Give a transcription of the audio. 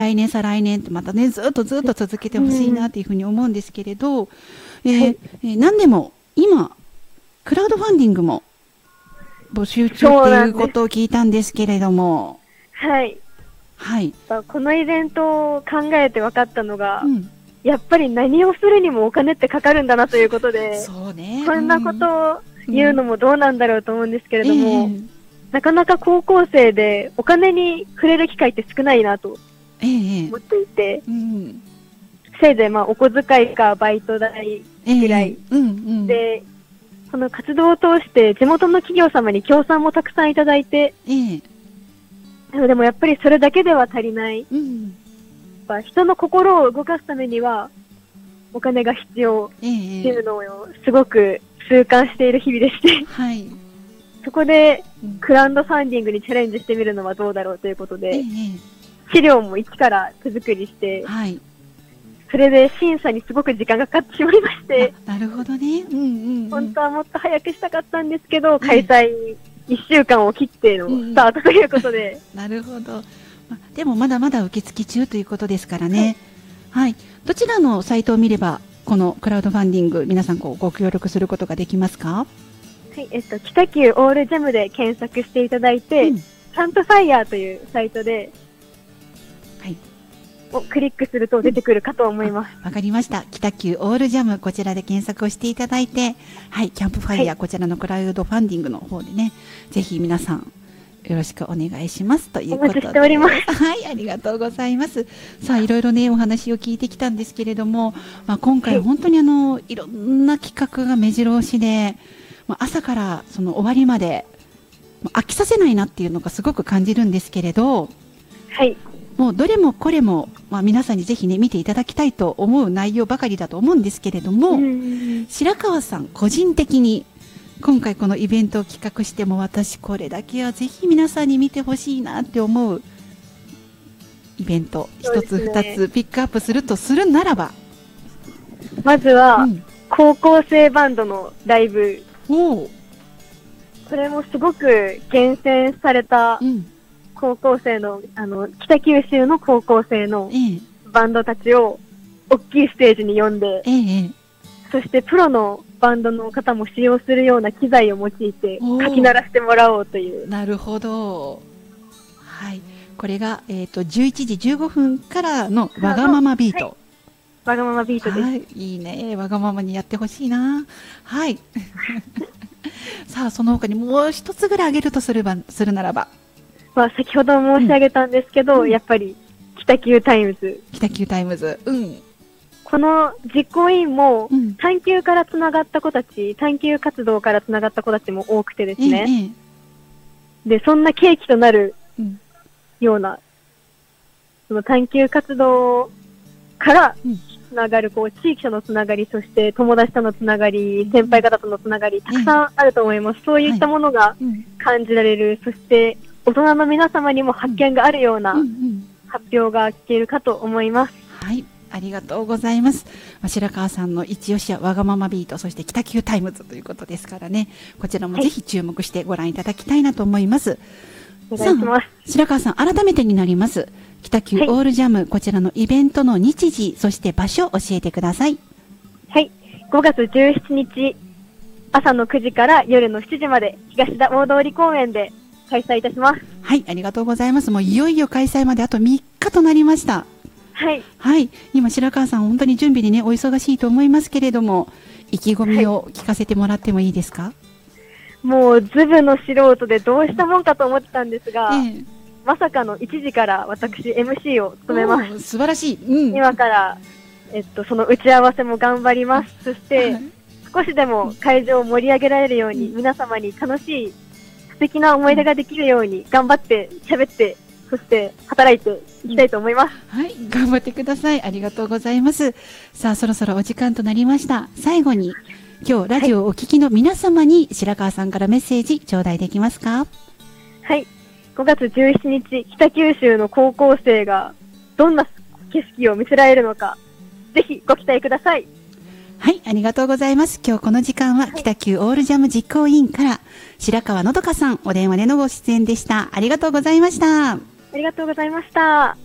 来年再来年ってまたねずっと続けてほしいなというふうに思うんですけれど、何でも今クラウドファンディングも募集中っていうことを聞いたんですけれども、 はい、 はい、 このイベントを考えて分かったのが、やっぱり何をするにもお金ってかかるんだなということで、 そうね、 こんなことを言うのもどうなんだろうと思うんですけれども、なかなか高校生でお金に触れる機会って少ないなと思っていて、せいぜいお小遣いかバイト代ぐらい、で、この活動を通して地元の企業様に協賛もたくさんいただいて、でもやっぱりそれだけでは足りない。人の心を動かすためにはお金が必要っていうのをすごく痛感している日々でして、そこでクラウドファンディングにチャレンジしてみるのはどうだろうということで、資料も一から手作りして、それで審査にすごく時間がかかってしまいまして、 なるほどね、 本当はもっと早くしたかったんですけど、開催1週間を切ってのスタートということで。 なるほど。でもまだまだ受付中ということですからね。はい。どちらのサイトを見ればこのクラウドファンディング皆さんご協力することができますか？ はい、北九オールジャムで検索していただいて、キャンプファイヤーというサイトで、をクリックすると出てくるかと思います。 わかりました。北九オールジャム、こちらで検索をしていただいて、はい、キャンプファイヤー、こちらのクラウドファンディングの方でね、ぜひ皆さんよろしくお願いしますということで。 お待ちしております。 はい、ありがとうございます。さあ、いろいろね、お話を聞いてきたんですけれども、今回本当にいろんな企画が目白押しで、朝からその終わりまで、飽きさせないなっていうのがすごく感じるんですけれど、 はい。 もうどれもこれも、皆さんにぜひね見ていただきたいと思う内容ばかりだと思うんですけれども、白川さん個人的に今回このイベントを企画しても私これだけはぜひ皆さんに見てほしいなって思うイベント一つ二つピックアップするとするならば、 まずは、高校生バンドのライブ。これもすごく厳選された、高校生の、北九州の高校生のバンドたちを大きいステージに呼んで、そしてプロのバンドの方も使用するような機材を用いてかき鳴らしてもらおうという。 なるほど。はい。これが、11時15分からのわがままビート。 わがままビートです。 はい。いいね。わがままにやってほしいな。はい。さあ、その他にもう一つぐらいあげるとするならば。 先ほど申し上げたんですけど、やっぱり北九タイムズ。 北九タイムズ。 この実行委員も、探究からつながった子たち、探究活動からつながった子たちも多くてですね。で、そんな契機となるような、その探究活動からつながる、地域とのつながり、そして友達とのつながり、先輩方とのつながり、たくさんあると思います。そういったものが感じられる、そして大人の皆様にも発見があるような発表が聞けるかと思います。 はい。ありがとうございます。白川さんの一押しはわがままビート、そして北九タイムズということですからね、こちらもぜひ注目してご覧いただきたいなと思います。 お願いします。 白川さん、改めてになります。北九オールジャム、こちらのイベントの日時、そして場所を教えてください。 はい。5月17日、朝の9時から夜の7時まで、東田大通公園で開催いたします。 はい、ありがとうございます。もういよいよ開催まであと3日となりました。 はい。 はい。今、白川さん、本当に準備にね、お忙しいと思いますけれども、意気込みを聞かせてもらってもいいですか？ もう、ズブの素人でどうしたもんかと思ってたんですが、まさかの1時から私、MC を務めます。 素晴らしい。 今から、その打ち合わせも頑張ります。そして、少しでも会場を盛り上げられるように、皆様に楽しい、素敵な思い出ができるように、頑張って喋って、そして働いていきたいと思います。 はい、頑張ってください。ありがとうございます。さあ、そろそろお時間となりました。最後に、今日ラジオをお聞きの皆様に白川さんからメッセージ頂戴できますか？ はい。5月17日、北九州の高校生がどんな景色を見せられるのか、ぜひご期待ください。 はい、ありがとうございます。今日この時間は北九オールジャム実行委員から白川のどかさんお電話でのご出演でした。ありがとうございました。 ありがとうございました。